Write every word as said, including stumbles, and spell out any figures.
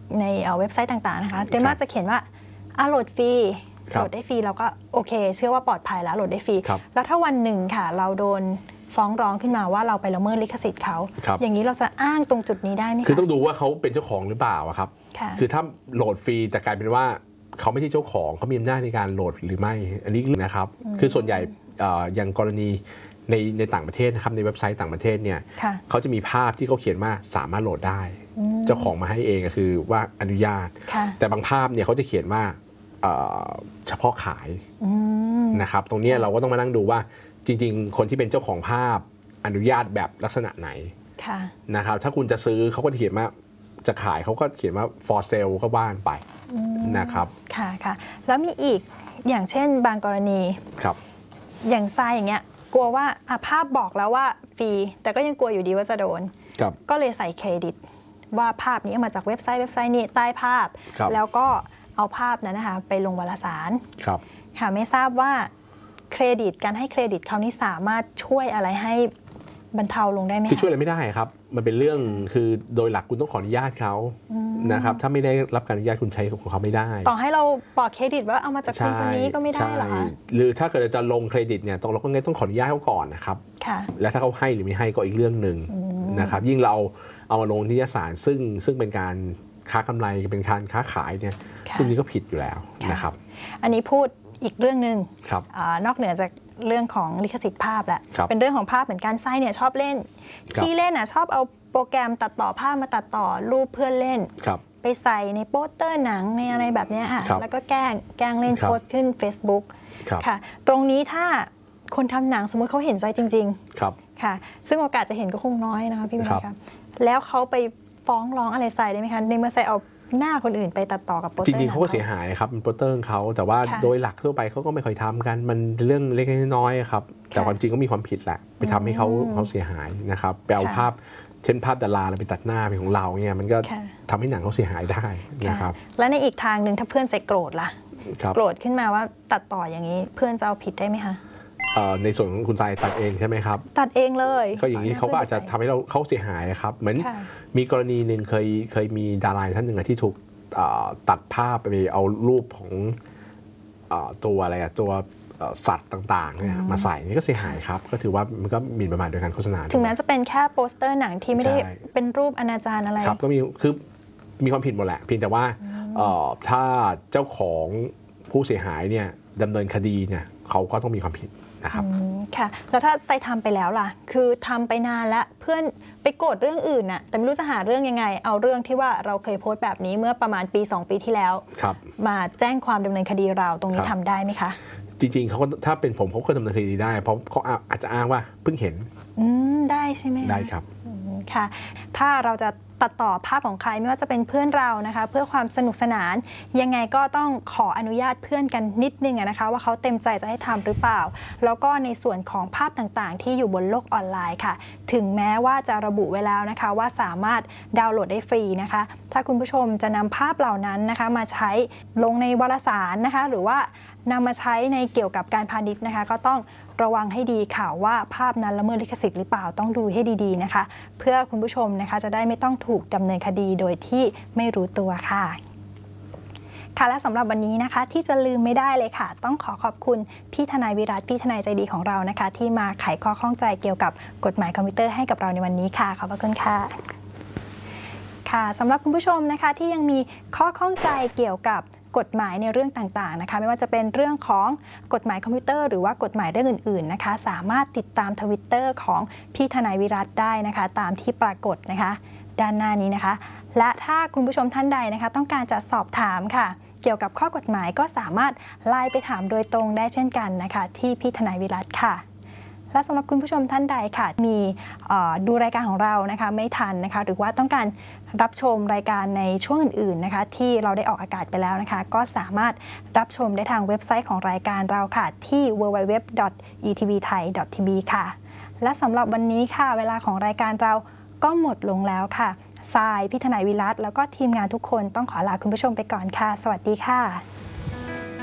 ในเว็บไซต์ต่างๆนะคะโดยมากจะเขียนว่าโหลดฟรีโหลดได้ฟรีเราก็โอเคเชื่อว่าปลอดภัยแล้วโหลดได้ฟรีแล้วถ้าวันหนึ่งค่ะเราโดนฟ้องร้องขึ้นมาว่าเราไปละเมิดลิขสิทธิ์เขาอย่างนี้เราจะอ้างตรงจุดนี้ได้ไหมคะคือต้องดูว่าเขาเป็นเจ้าของหรือเปล่าครับคือถ้าโหลดฟรีแต่กลายเป็นว่าเขาไม่ใช่เจ้าของเขามีอำนาจในการโหลดหรือไม่อันนี้นะครับคือส่วนใหญ่อย่างกรณีในในต่างประเทศนะครับในเว็บไซต์ต่างประเทศเนี่ยเขาจะมีภาพที่เขาเขียนว่าสามารถโหลดได้เจ้าของมาให้เองก็คือว่าอนุญาตแต่บางภาพเนี่ยเขาจะเขียนว่าเฉพาะขายนะครับตรงนี้เราก็ต้องมานั่งดูว่าจริงๆคนที่เป็นเจ้าของภาพอนุญาตแบบลักษณะไหนนะครับถ้าคุณจะซื้อเขาก็จะเขียนว่าจะขายเขาก็เขียนว่า for sale ก็ว่านไปนะครับค่ะค่ะแล้วมีอีกอย่างเช่นบางกรณีครับอย่างทรายอย่างเงี้ยกลัวว่าภาพบอกแล้วว่าฟรีแต่ก็ยังกลัวอยู่ดีว่าจะโดนก็เลยใส่เครดิตว่าภาพนี้มาจากเว็บไซต์เว็บไซต์นี้ใต้ภาพแล้วก็เอาภาพนั้นนะคะไปลงวารสารค่ะไม่ทราบว่าเครดิตการให้เครดิตเขานี่สามารถช่วยอะไรให้บรรเทาลงได้ไหมคือช่วยอะไรไม่ได้ครับมันเป็นเรื่องคือโดยหลักคุณต้องขออนุญาตเขานะครับถ้าไม่ได้รับการอนุญาตคุณใช้ของเขาไม่ได้ต่อให้เราบอกเครดิตว่าเอามาจากคนคนนี้ก็ไม่ได้หรอคะหรือถ้าเกิดจะลงเครดิตเนี่ยต้องเราก็ต้องขออนุญาตเขาก่อนนะครับแล้วถ้าเขาให้หรือไม่ให้ก็อีกเรื่องหนึ่งนะครับยิ่งเราเอามาลงนิตยสารซึ่งซึ่งเป็นการค้ากำไรเป็นการค้าขายเนี่ยซึ่งนี้ก็ผิดอยู่แล้วนะครับอันนี้พูดอีกเรื่องหนึ่งนอกเหนือจากเรื่องของลิขสิทธิ์ภาพแหละเป็นเรื่องของภาพเหมือนกันไส้เนี่ยชอบเล่นที่เล่นอ่ะชอบเอาโปรแกรมตัดต่อภาพมาตัดต่อรูปเพื่อนเล่นไปใส่ในโปสเตอร์หนังในอะไรแบบนี้ค่ะแล้วก็แกล้งแกล้งเล่นโพสต์ขึ้น Facebook ค่ะตรงนี้ถ้าคนทำหนังสมมติเขาเห็นใจจริงๆค่ะซึ่งโอกาสจะเห็นก็คงน้อยนะคะพี่วินค่ะแล้วเขาไปฟ้องร้องอะไรใส่ได้ไหมคะในเมื่อใส่เอาหน้าคนอื่นไปตัดต่อกับโปสเตอร์จริงๆเขาก็เสียหายครับเป็นโปสเตอร์ของเขาแต่ว่าโดยหลักทั่วไปเขาก็ไม่ค่อยทำกันมันเรื่องเล็กน้อยครับแต่ความจริงก็มีความผิดแหละไปทำให้เขาเขาเสียหายนะครับไปเอาภาพเช่นภาพดาราเราไปตัดหน้าเป็นของเราเนี่ยมันก็ทำให้หนังเขาเสียหายได้นะครับและในอีกทางหนึ่งถ้าเพื่อนใส่โกรธล่ะโกรธขึ้นมาว่าตัดต่ออย่างนี้เพื่อนจะเอาผิดได้ไหมคะในส่วนของคุณทรายตัดเองใช่ไหมครับตัดเองเลยก็อย่างนี้เขาก็อาจจะทำให้เราเขาเสียหายครับเหมือนมีกรณีหนึ่งเคยเคยมีดาราท่านหนึ่งที่ถูกตัดภาพไปเอารูปของตัวอะไรอะตัวสัตว์ต่างๆเนี่ยมาใส่นี่ก็เสียหายครับก็ถือว่ามันก็หมิ่นประมาทโดยการโฆษณาถึงแม้จะเป็นแค่โปสเตอร์หนังที่ไม่ได้เป็นรูปอนาจารอะไรครับก็มีคือมีความผิดหมดแหละเพียงแต่ว่าถ้าเจ้าของผู้เสียหายเนี่ยดำเนินคดีเนี่ยเขาก็ต้องมีความผิดนะครับค่ะแล้วถ้าไซทำไปแล้วล่ะคือทำไปนานแล้วเพื่อนไปโกรธเรื่องอื่นน่ะแต่ไม่รู้จะหาเรื่องยังไงเอาเรื่องที่ว่าเราเคยโพสต์แบบนี้เมื่อประมาณปีสองปีที่แล้วมาแจ้งความดำเนินคดีเราตรงนี้ทำได้ไหมคะจริงๆเขาถ้าเป็นผมเขาก็ดำเนินคดีได้เพราะเขาอาจจะอ้างว่าเพิ่งเห็นได้ใช่ไหมได้ครับค่ะถ้าเราจะตัดต่อภาพของใครไม่ว่าจะเป็นเพื่อนเรานะคะเพื่อความสนุกสนานยังไงก็ต้องขออนุญาตเพื่อนกันนิดนึงนะคะว่าเขาเต็มใจจะให้ทำหรือเปล่าแล้วก็ในส่วนของภาพต่างๆที่อยู่บนโลกออนไลน์ค่ะถึงแม้ว่าจะระบุไว้แล้วนะคะว่าสามารถดาวน์โหลดได้ฟรีนะคะถ้าคุณผู้ชมจะนำภาพเหล่านั้นนะคะมาใช้ลงในวารสารนะคะหรือว่านำมาใช้ในเกี่ยวกับการพาณิชย์นะคะก็ต้องระวังให้ดีค่ะว่าภาพนั้นละเมิดลิขสิทธิ์หรือเปล่าต้องดูให้ดีๆนะคะเพื่อคุณผู้ชมนะคะจะได้ไม่ต้องถูกดำเนินคดีโดยที่ไม่รู้ตัวค่ะค่ะและสำหรับวันนี้นะคะที่จะลืมไม่ได้เลยค่ะต้องขอขอบคุณพี่ทนายวิรัติพี่ทนายใจดีของเรานะคะที่มาไขข้อข้องใจเกี่ยวกับกฎหมายคอมพิวเตอร์ให้กับเราในวันนี้ค่ะขอบพระคุณค่ะค่ะสำหรับคุณผู้ชมนะคะที่ยังมีข้อข้องใจเกี่ยวกับกฎหมายในเรื่องต่างๆนะคะไม่ว่าจะเป็นเรื่องของกฎหมายคอมพิวเตอร์หรือว่ากฎหมายเรื่องอื่นๆนะคะสามารถติดตามทวิตเตอร์ของพี่ทนายวิรัติได้นะคะตามที่ปรากฏนะคะด้านหน้านี้นะคะและถ้าคุณผู้ชมท่านใดนะคะต้องการจะสอบถามค่ะเกี่ยวกับข้อกฎหมายก็สามารถไลน์ไปถามโดยตรงได้เช่นกันนะคะที่พี่ทนายวิรัติค่ะและสำหรับคุณผู้ชมท่านใดค่ะมีดูรายการของเรานะคะไม่ทันนะคะหรือว่าต้องการรับชมรายการในช่วงอื่นๆนะคะที่เราได้ออกอากาศไปแล้วนะคะก็สามารถรับชมได้ทางเว็บไซต์ของรายการเราค่ะที่ ดับเบิลยู ดับเบิลยู ดับเบิลยู ดอท อี ที วี ไทย ดอท ที วี ค่ะและสำหรับวันนี้ค่ะเวลาของรายการเราก็หมดลงแล้วค่ะทรายพี่ทนายวิรัติแล้วก็ทีมงานทุกคนต้องขอลาคุณผู้ชมไปก่อนค่ะสวัสดีค่ะ